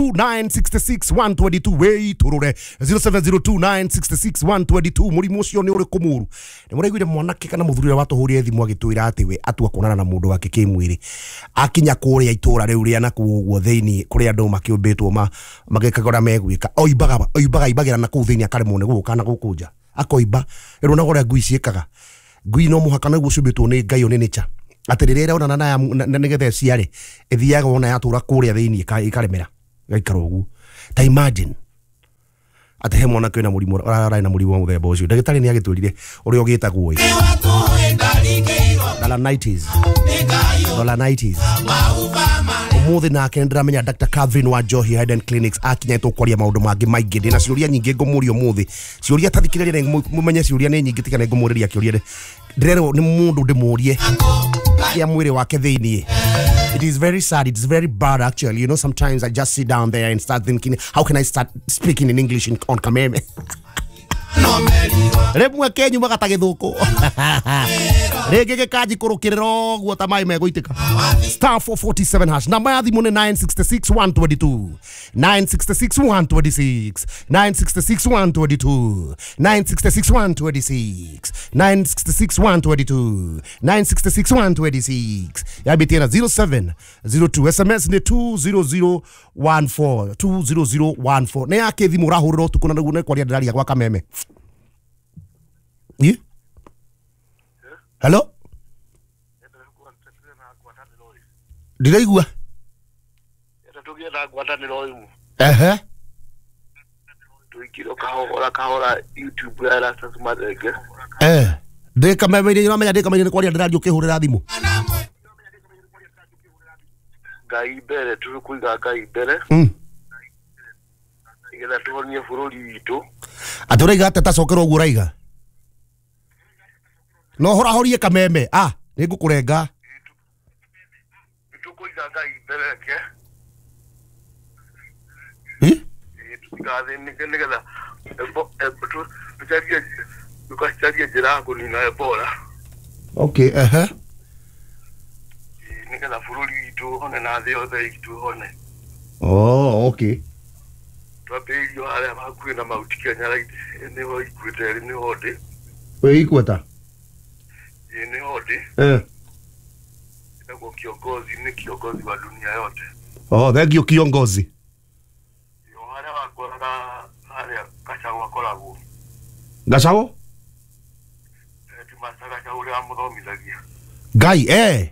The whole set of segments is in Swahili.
0702966122 wei turure 0702966122 murimu ucio ni uri kumuru ni muraiguire mwanake kana muthurire watuhurie thimu agitwira ati we atua kuonana na mundu wake kimwiri akinya kuria itura riu ria naku uguo thiini kuri andu makiumbitwo magikagora megwika oibagira na kuu thiini akaremone guka na gukunja akoiba erona gore ngui ciekaga ngui no muhaka na gucumbitwo ni ngai oni nicha atirire ona na nigethe ciare ithiaga ona yatura kuria thiini ikaremera gaikara ugu ta imagine atahe mwana kwina murimu arara na murimu wa muthemba ucio ndagitari ni agitwirire uri ogitagwo $90s umuthi nake ndiramenya Dr. Catherine wa Johi Hidden Clinics akinya itokwaria maundu mangi maingi ndina ciuria nyingi ngumurio muthi ciuria tathikiriria mumenye ciuria ni nyingi tikana ngumuriria kiuria ndirero ni mundu ndimurie ya mwiri wake thiini. It is very sad, it's very bad actually. You know, sometimes I just sit down there and start thinking, how can I start speaking in English on Kameme? Remwe kenyu magata githuku rege gekaji kurukiriro guota mai megoitika star 447 hash namba ya thimu ni 966122 966126 966122 966126 966122 966126 ya bitena 0702 SMS ni 20014 20014 ne yake thimu rahuriro tukuna ngune kwa ndari ya kwa Kameme. Yeah? Hello? Diraigua? Tuikiro kahora YouTube ya la sasumadege. Deka mabiri nyamanya deka mabiri kwa radio kihurira thimu. Gaibere tukuiga gaibere. Igera tuhonie fururi witu. Aturaiga atacokera ugu raiga. No hora horie Kameme ni ngukurenga tukuiga gaibere ke tukaze nikenegala tukacharia jira kunina Ebola. Okay, nikala fururi witu hone na thio theitu hone. Oh, okay. Twaperio ala makwina mautikia nyaraiti ni ho ikwete ni hode. We ikweta? Ni hode. Kwa kiongozi ni kiongozi wa dunia yote. Oh, thank you kiongozi. Yohana wakora hali kashawa kolagu. Gashawo? Tumasaka cha ule amudhomizagia. Gai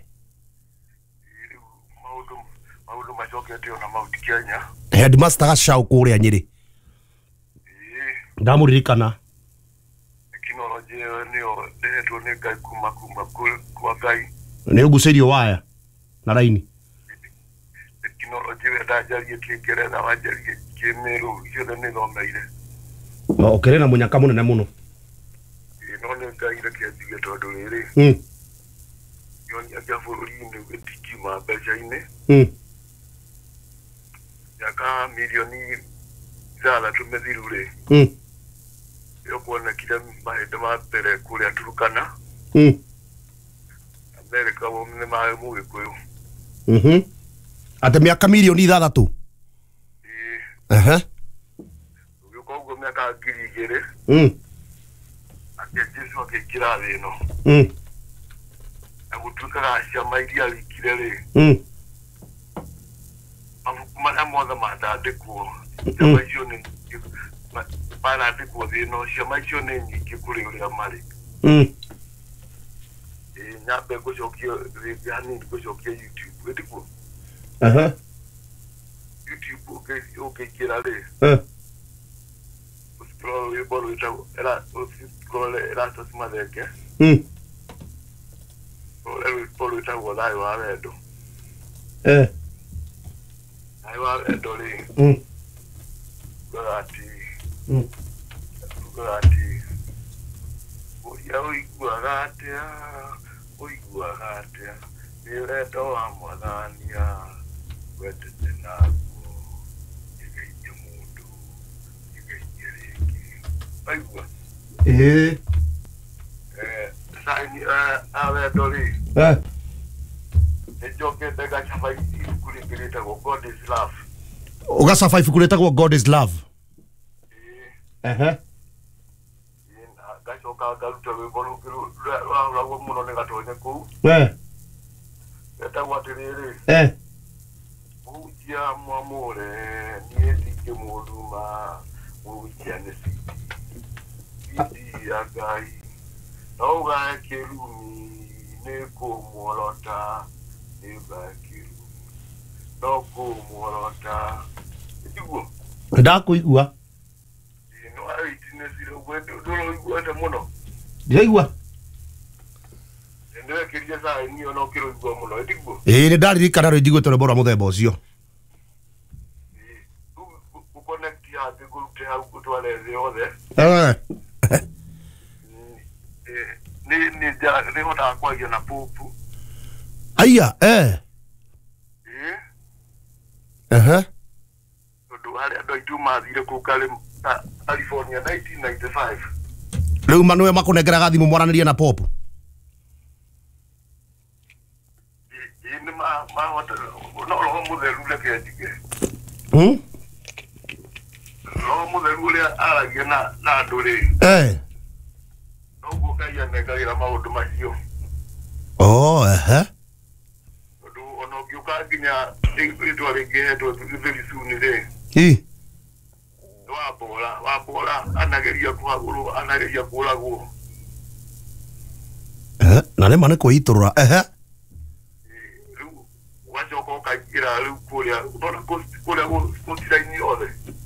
Maudu machoke tio na mauti Kenya. Headmaster Gashau kuria Nyeri. Ndamuririkana. Teknolojia niyo ndeto ni gai kumakuma kwa gai. Ni ugucirio waya na raini. Teknolojia ndajarie kigereza wajarie kimeru yothe ni thomeire. No okerena munyaka munene muno. No ni gai reketige tondu riri. Yoni agafururi ni gwetikima bejaine. Yaka milioni zala tumethirure. Yokona kila mahende mapere kule aturukana. Amerika womne mae muwe kuyo. Ate miaka milioni 6. Yuko ugo miaka girigere. Ake Jesu akekira thino. Agutuka asha maidia likirere. Mana moda mandandikwo jamaione mandandikwo thino jamaione nyingi kuri uria mari nyabe gucokia yani gucokia YouTube wetiko YouTube ukikira ri scroll yebolo ita era scroll era sasimadeke ole bolo ita wala wa redo Aiwa edoli. Gati. Oigua gatia. Nireto wa mwathania. Wetete naguo. Igeiye mundu. Igeiye riki. Aigua. Saini awe edoli. Ejoke bega chama kulingirita go God is love. Uga survive kuletagwo God is love. Gacoka garuta wĩboro rwa mũno nĩ gatonye kũu. Etagwo atĩrĩrĩ. Ujia mwamũre niĩ ndingĩmũruma ujia nĩ citi ya Ngai. No ũgae kĩrumi nĩ kũmuorota nĩ ũgae kĩrumi no kũmuorota. Ĩtiguo? Ndakũigua. Ndiraigua. Nĩ ndaririkana rwĩmbo ndigwĩte rwĩmbo rwa mũthemba ũcio. Nĩhotaga kwaria na popu. Aya, Tondũ harĩa andũ aitũ mathire kũu California 1995. Rĩu manwe makũnengeraga thimũ mwaranĩrie na popu. Nĩ mahota no roho mũtheru reke ndige. Roho mũtheru ũrĩa aragia na andũ rĩ. Noguo Ngai anengagĩra maũndũ macio. Tondũ ona ũngĩũka nginya rĩtwa rĩngĩ hetwo very soon rĩ. Wambora anageria kũhagũrwo anageria kũragwo. Na nĩ mane kwĩitũrũra. Rĩu wacoka ũkaingĩra rĩu kũrĩa gũtira-inĩ othe.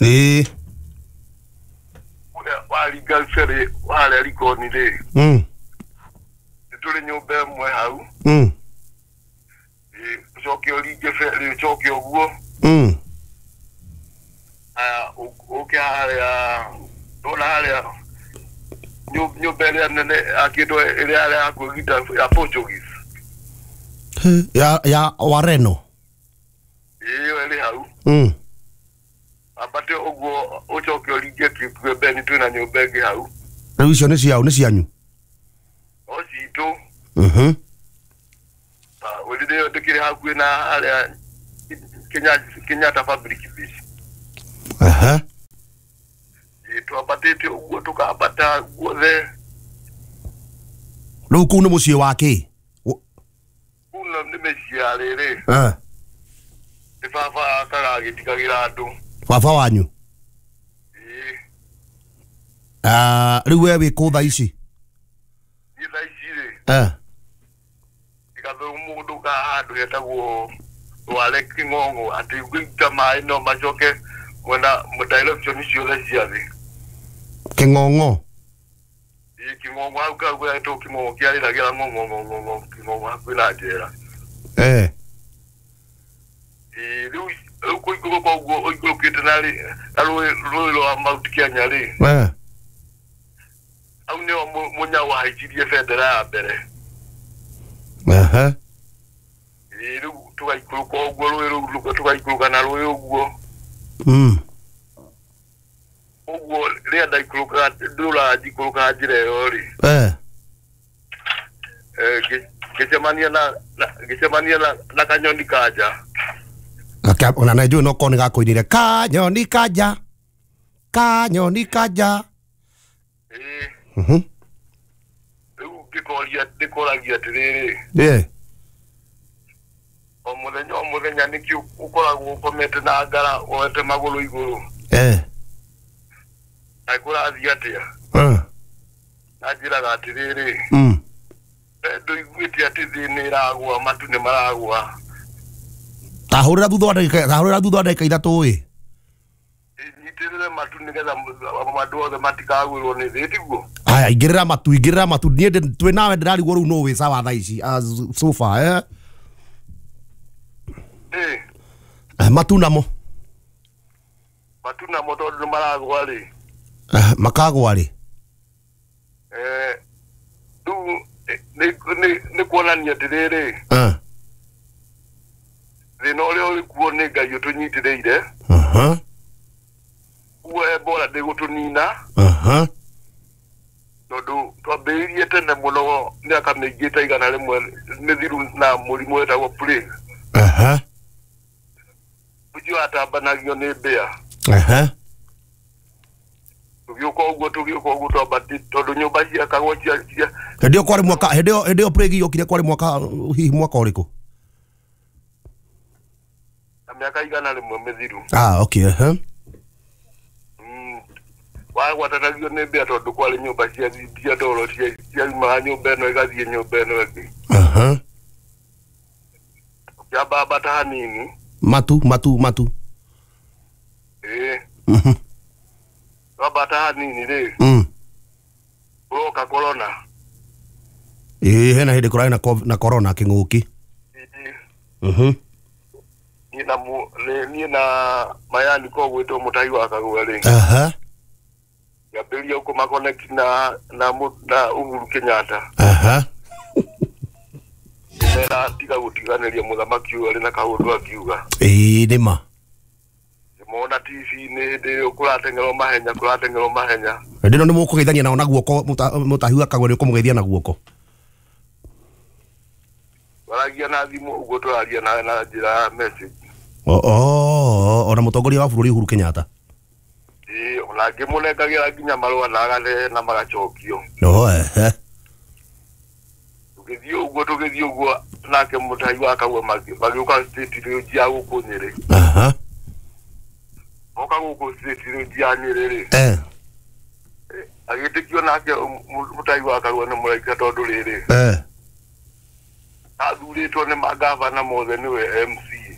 Kũrĩa waringa ferĩ harĩa Likoni rĩ. Nĩ tũrĩ nyũmba ĩmwe hau. Ũcoke ũringe ferĩ ũcoke ũguo. Ũke harĩa ndona harĩa nyũmba ĩrĩa nene akĩndwo ĩrĩa harĩa hakuhĩ ya Portuguese. Ya Wareno. Ĩyo ĩrĩ hau. Ambate ũguo ũcoke ũringe Kĩkwembeni twĩna nyũmba ĩngĩ hau. Rĩu icio nĩ ciao nĩ cianyu? O citũ. Wĩrĩrĩo ndĩkĩrĩ hakuhĩ na harĩa Kenyatta Public Beach. Twambatĩte ũguo tũkambata guothe. Rĩu kũu nĩ mũciĩ wa kĩ? Kũu nĩ mĩciĩ ya rĩrĩ. Nĩ baba akagagĩtigagĩra andũ. Baba wanyu? Rĩu we wĩ kũ thaa ici? Niĩ thaa ici rĩ. Ĩgathwo mũndũ ka handũ hetagwo Rware Kĩng'ong'o atĩ gũita maĩ no macoke mwena direction ciothe cia thĩ. Kĩng'ong'o? Kĩng'ong'o hau kau gwetwo Kĩng'ong'o kĩarĩragĩra ng'ong'o Kĩng'ong'o hakuhĩ na njera. Rĩu kũigũrũ koguo ũikũrũkĩte na rũĩ rwa Mount Kenya rĩ. Hau nĩho Mũnyau ahaikirie bendera ya mbere. Rĩu tũgaikũrũka ũguo rũĩ rũu tũgaikũrũka na rũĩ ũguo. Ũguo rĩrĩa ndaikũrũkaga ndũranjikũrũka njĩra ĩyo rĩ. Ngĩcemania na kanyoni kanja. Ona na njũĩ no korwo nĩ gakũinire kanyoni kanja. Kanyoni kanja. Rĩu ndĩkoragia atĩrĩrĩ. O mũthenya nĩkĩo ũkoragwo ũkomete na ngara woete magũrũ igũrũ. Na kũrathiĩ atĩa? Na njĩraga atĩrĩrĩ. Ndũiguĩte atĩ thĩ nĩ ĩragwa matu nĩ maragwa. Tahũrĩra thutha wa ndagĩka ithatũ ĩ. Nyitĩrĩre matu nĩgetha andũ othe matikagwĩrwo nĩ thĩ tiguo. Aya ingĩrĩra matu niĩ twĩ nawe ndĩrarigwo rĩu no wĩ sawa thaa ici so far matu namo tondũ nĩ maragwa rĩ. Makagwa rĩ. Rĩu nĩ kuonania atĩrĩrĩ. Thĩna ũrĩa ũrĩ kuo nĩ Ngai ũtũnyitĩrĩire. Kuo Ebola ndĩgũtũnina. Tondũ twambĩrĩirie tene mũno mĩaka mĩingĩ ta igana rĩmwe mĩthiru na mũrimũ wetagwo plague. cio atabanagio nĩ mbĩa. Tũgĩũka ũguo twambati tondũ nyũmba ciakagwo cia hĩndĩ ĩyo kwarĩ mwaka hĩndĩ ĩyo Plague yokire kwarĩ mwaka hihi mwaka ũrĩkũ? Na mĩaka 100 mĩthiru. Okay. Wagwatanagio nĩ mbĩa tondũ kwarĩ nyũmba cia ndoro ciaumaga nyũmba ĩno ĩgathiĩ nyũmba ĩno ĩngĩ. Kiambambata hanini. Matu. Wambata hanini rĩ. Ũroka corona. Hena hĩndĩ kũrarĩ na corona kĩng'ũki. Niĩ na Mayani ko gwĩtwo mũtahi wa Kagwa rĩ. Ngambĩrĩria kũmakonekti na Uhuru Kenyatta. Nera tiga gũtiganĩria mũthamaki ũyũ arĩ na kaũndũ akiuga. Nĩma. Mona TV-inĩ hĩndĩ ĩyo kũratengerwo mahenya. Hĩndĩ ĩno nĩ mũkũgeithania nao na guoko mũtahi wa Kagwa nĩ ũkũmũgeithia na guoko. Waragia na thimũ ũguo tũraria na njĩra ya message. Ona mũtongoria wa bũrũri Uhuru Kenyatta. Ona ngĩmũnengagĩra nginya marũa na agane na magacokio. Tũgĩthiĩ ũguo nake mũtahi wa Kagwa magĩũka state road ya gũkũ Nyĩrĩ. Oka gũkũ state road ya Nyĩrĩ rĩ. Agĩtĩkio nake mũtahi wa Kagwa nĩ mũraika tondũ rĩrĩ. Athurĩtwo nĩ magavana mothe nĩwe MC.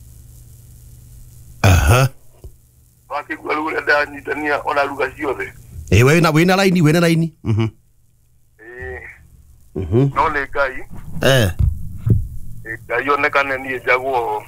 Wakĩigua rĩu ũrĩa ndanyitania ona ruga ciothe. Wĩna raini. No nĩ Ngai. Ngai onekane niĩ njagwo ho.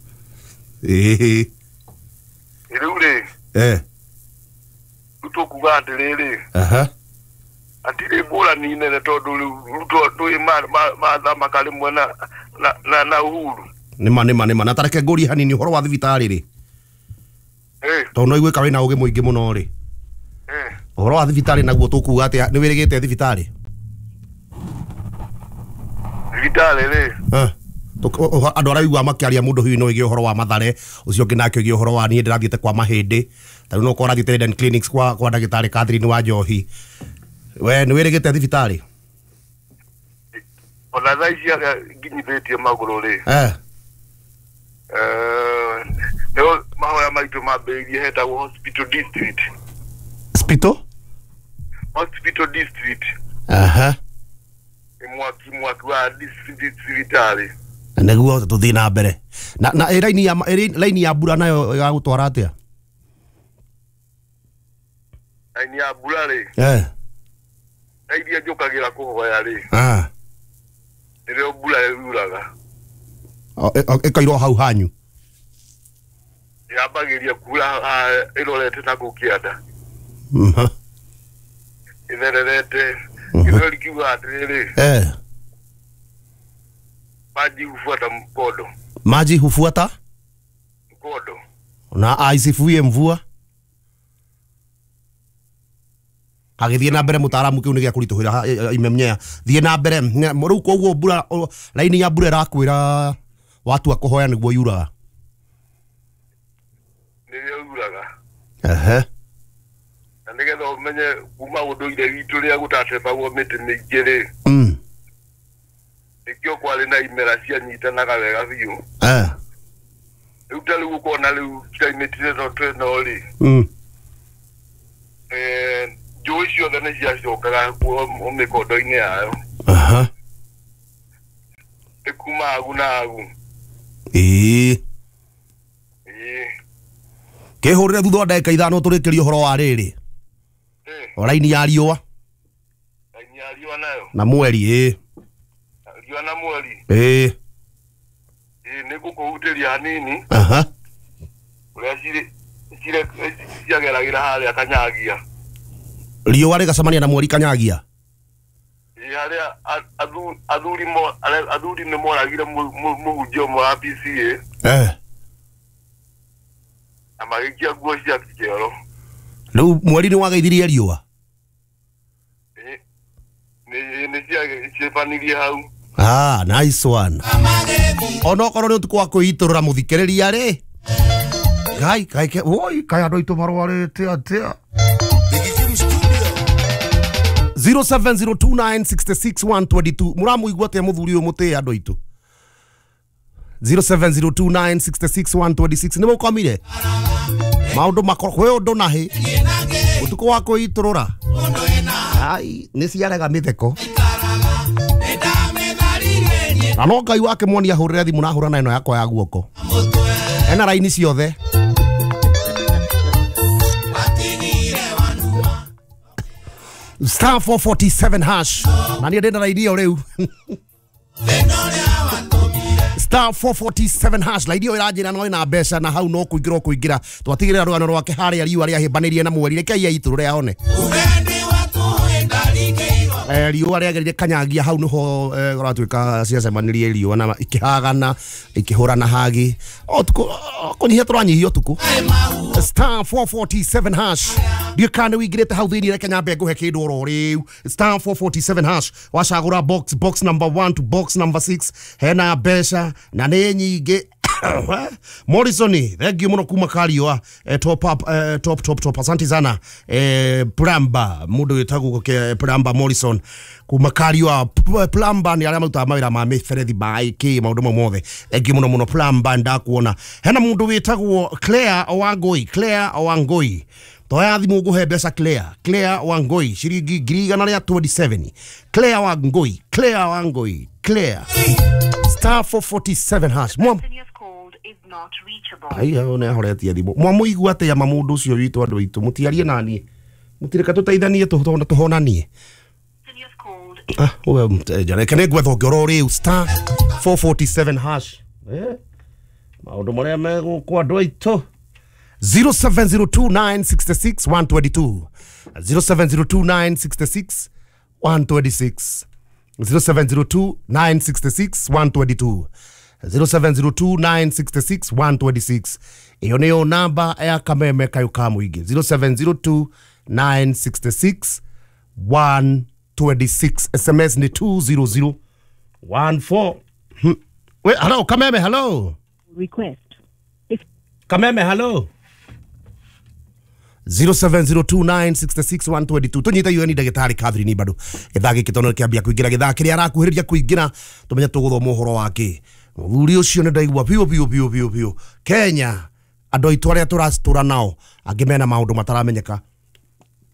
Rĩu rĩ. Tũkuga atĩrĩrĩ. Atirĩ ngũrani nene tondũ rĩu tũĩ mathamaka rĩmwe na Uhuru. Nĩma na tareke ngũrie hanini ũhoro wa thibitarĩ rĩ. Tondũ no igwĩka wĩna ũgĩ mũingĩ mũno rĩ. Ũhoro wa thibitarĩ naguo tũkuga atĩ nĩ wĩrĩgĩte thibitarĩ. Thibitarĩ rĩ. Andũ araigua makĩaria mũndũ hihi no ĩgĩe ũhoro wa Mathare, ũcio ũngĩ nake ũgĩe ũhoro wa niĩ ndĩrathiĩte kwa mahĩndĩ. Tarĩu no ũkorwo ũrathiĩte Eden Clinics kwa ndagĩtarĩ Catherine wa Njohi. We nĩ wĩrĩgĩte thibitarĩ? Ona thaa ici nginyithĩtie magũrũ rĩ. Nĩo mahoya maitũ mambĩrĩirie hetagwo Hospital District. Hospital District. Mwaki wa district thibitarĩ. Nĩguo tũthiĩ na mbere. Na raini ya mbura nayo ya gũtwara atĩa? Raini ya mbura rĩ. Iria njũkagĩra kũhoya rĩ. Nĩrĩo mbura yuraga. Ĩkairwo hau hanyu. Yambagĩria kura ĩrorete na gũkĩanda. Ĩthererete. Kĩrori kiuga atĩrĩrĩ. Maji hufuata mkondo. Maji hufuata mkondo. Na aisifuye mvua. Agithie na mbere mutaaramu kiu nigia kurituhira imemnyea. Thie na mbere riu koguo mbura laini ya mbura irakwira watu akuhoya niguo yuraga. Nĩrĩo yuraga. Na nigetha umenye kuma ũndũire witũ rĩa gũtatebagwo mĩtĩ mĩingĩ rĩ. Nikio kwari na imera cianyitanaga wega biũ. Rĩu ta rĩu ũkona rĩu climate no tweno rĩ. Njũĩ ciothe nĩ ciacokaga kuo mĩkondo-inĩ yayo. Ĩkuma agu na agu. Kĩhũrĩre thutha wa ndagĩka ithano tũrĩkĩrie ũhoro wa rĩrĩ. Raini ya riũa. Raini ya riũa nayo. Na mweri riũa na mweri. Nĩ ngũkũhutĩria hanini. Ũrĩa ciageragĩra harĩa Kanyagia. Riũa rĩgacemania na mweri Kanyagia. Harĩa athuri nĩ moragire mũhunjia ũmwe wa PCA. Na magĩikia nguo cia kĩoro. Rĩu mweri nĩ wageithirie riũa. Nĩ ciebanirie hau. Nice one. Ono korwo nĩ ũtukũ wa kwĩitũrũra mũthikĩrĩria rĩ. Kai oi kai andå aitå marwarĩte atia 0702966122 mũramũigua atĩa mũthuri ũyũ mũtĩĩ andũ aitũ 0702966126 nĩ mũkomire maũndũ makoro kwĩ ũndũ nahi ũtukũ wa kwĩitũrũra ai nĩ ciarega mĩtheko na no Ngai wake mwonia hũrĩre thimũ na hũra na ĩno yakwa ya guoko ena raini ciothe star 447 hash na niĩ ndĩna raini ĩyo rĩu star 447 hash laidi ĩyo ĩranjĩra no ĩna mbeca na hau no kũingĩra twatigĩrĩra rwano rwake harĩa riũa rĩahĩmbanĩrie na mweri reke yaitũrũre yaone riũa rĩagerire kanyagia hau nĩho ratuĩka ciacemanirie riũa na ikĩhagana ikĩhũrana hagi kũnyihia tũranyihia ũtukũ star 447 hash ndiũ kana wĩingĩrĩte hau thĩinĩ reke nyambe ngũhe kĩndũ oro rĩu star 447 hash wacagũra box number 1 to box number 6 hena mbeca na nĩ nyingĩ Morrison thank you muno kuma Kariwa top asante sana Plamba mundu witagwo Plamba Morrison kuma Kariwa Plamba ni aria maruta mawira ma miferethi baiki maundu mothe thank you muno Plamba ndakuona hena mundu witagwo Claire Owangoi toya thimu nguhe mbeca Claire Wangoi ciringi 127 Claire Wangoi star 447 hash mom not reachable. Ai ona horetia thimu. Mwamuigua atia mamundu ucio witu andu itu mutiarie nani. Mutireka tuteithanie tuhonanie. Wewe mteja kene gwetho ngoro riu star 447 hash. Maundu maria mego kwa andu itu 0702966122 0702966126 0702966122 0702966126 iyo niyo namba ya kameme kayo kamuigi 0702966126 SMS ni 20014 wait hello kameme hello request kameme hello 0702966122 tunyita yoni ndagitari Catherine bado ithagi kitono kiambia kuingira githaa kiria arakuhiriria kuingira tumenya tuguthoma uhoro wake muthuri ucio ni ndaigua piu Kenya andu aitu aria turastura nao angimena maundu mataramenyeka